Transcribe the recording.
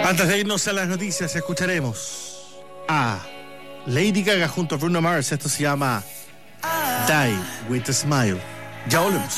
Antes de irnos a las noticias, escucharemos a Lady Gaga junto a Bruno Mars. Esto se llama Die With A Smile. Ya volvemos.